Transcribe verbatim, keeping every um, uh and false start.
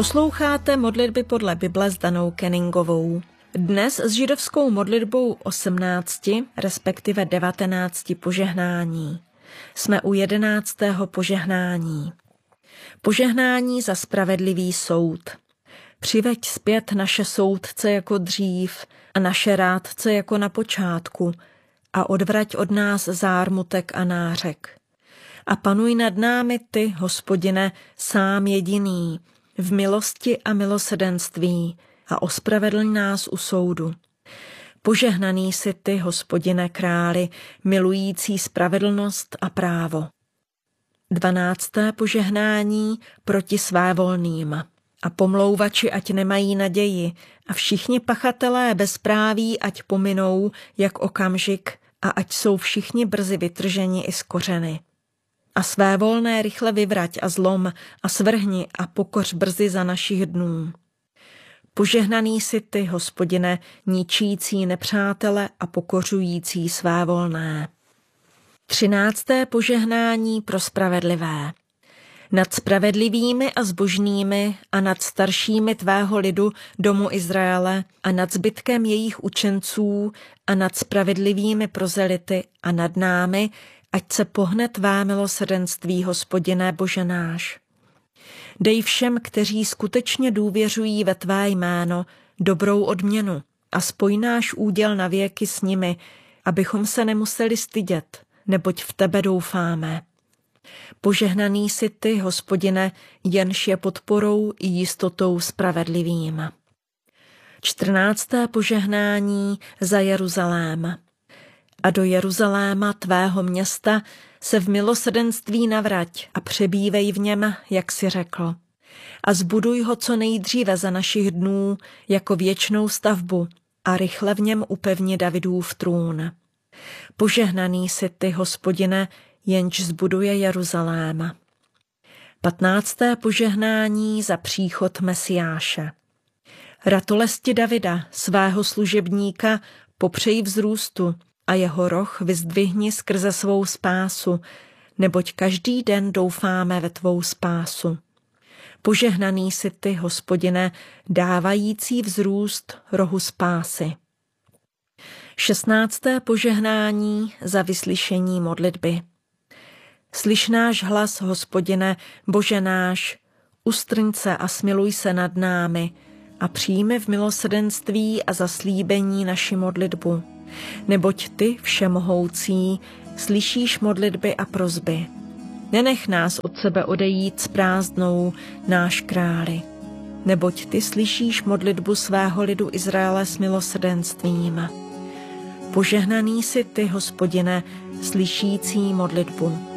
Posloucháte modlitby podle Bible s Danou Kenningovou. Dnes s židovskou modlitbou osmnácti, respektive devatenácti požehnání. Jsme u jedenáctého požehnání. Požehnání za spravedlivý soud. Přiveď zpět naše soudce jako dřív a naše rádce jako na počátku a odvrať od nás zármutek a nářek. A panuj nad námi ty, Hospodine, sám jediný, v milosti a milosedenství a ospravedlň nás u soudu. Požehnaný jsi ty, Hospodine králi, milující spravedlnost a právo. Dvanácté požehnání proti svévolným. A pomlouvači ať nemají naději a všichni pachatelé bezpráví ať pominou jak okamžik a ať jsou všichni brzy vytrženi i z kořeny. A své volné rychle vyvrať a zlom a svrhni a pokoř brzy za našich dnů. Požehnaný jsi ty, Hospodine, ničící nepřátele a pokořující své volné. Třinácté požehnání pro spravedlivé. Nad spravedlivými a zbožnými a nad staršími tvého lidu domu Izraele a nad zbytkem jejich učenců a nad spravedlivými prozelity a nad námi, ať se pohne tvé milosrdenství, Hospodine Bože náš. Dej všem, kteří skutečně důvěřují ve tvé jméno, dobrou odměnu a spoj náš úděl na věky s nimi, abychom se nemuseli stydět, neboť v tebe doufáme. Požehnaný jsi ty, Hospodine, jenž je podporou i jistotou spravedlivým. Čtrnácté požehnání za Jeruzalém. A do Jeruzaléma, tvého města, se v milosrdenství navrať a přebývej v něm, jak jsi řekl. A zbuduj ho co nejdříve za našich dnů jako věčnou stavbu a rychle v něm upevni Davidův trůn. Požehnaný jsi ty, Hospodine, jenž zbuduje Jeruzalém. Patnácté požehnání za příchod Mesiáše. Ratolesti Davida, svého služebníka, popřej vzrůstu a jeho roh vyzdvihni skrze svou spásu, neboť každý den doufáme ve tvou spásu. Požehnaný jsi ty, Hospodine, dávající vzrůst rohu spásy. Šestnácté požehnání za vyslyšení modlitby. Slyš náš hlas, Hospodine, Bože náš, ustrň se a smiluj se nad námi a přijmi v milosrdenství a zaslíbení naši modlitbu. Neboť ty, všemohoucí, slyšíš modlitby a prosby. Nenech nás od sebe odejít s prázdnou, náš králi. Neboť ty slyšíš modlitbu svého lidu Izraele s milosrdenstvím. Požehnaný jsi ty, Hospodine, slyšící modlitbu.